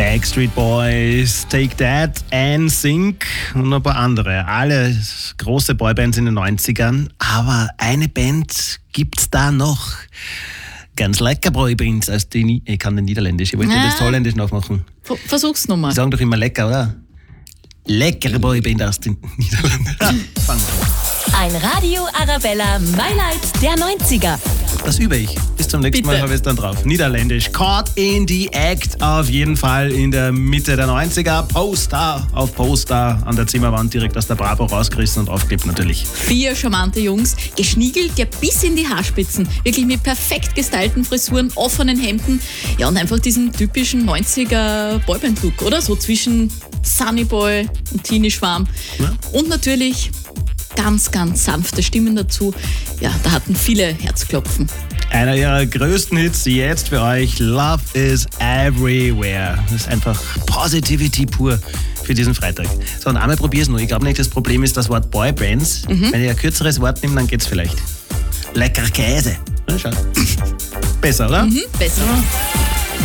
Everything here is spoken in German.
Backstreet Boys, Take That, NSYNC und ein paar andere. Alle große Boybands in den 90ern. Aber eine Band gibt's da noch. Ganz lecker Boybands. Ich kann den Niederländisch. Ich wollte das Holländisch nachmachen. Versuch's nochmal. Die sagen doch immer lecker, oder? Leckere Boyband aus den Niederlanden. Fang an. Ein Radio Arabella Highlight der 90er. Das übe ich. Bis zum nächsten Mal habe ich es dann drauf. Niederländisch. Caught in the Act. Auf jeden Fall in der Mitte der 90er. Poster auf Poster an der Zimmerwand direkt aus der Bravo rausgerissen und aufgeklebt natürlich. 4 charmante Jungs, geschniegelt ja bis in die Haarspitzen. Wirklich mit perfekt gestylten Frisuren, offenen Hemden. Ja, und einfach diesen typischen 90er Boyband-Look, oder? So zwischen Sunnyboy und Teenie Schwarm. Ja. Und natürlich ganz, ganz sanfte Stimmen dazu. Ja, da hatten viele Herzklopfen. Einer ihrer größten Hits jetzt für euch, Love is Everywhere. Das ist einfach Positivity pur für diesen Freitag. So, und einmal probier's nur. Ich glaube nicht, das Problem ist das Wort Boybands. Wenn ich ein kürzeres Wort nehme, dann geht's vielleicht. Lecker Käse. Na, schau. Besser, oder? Besser.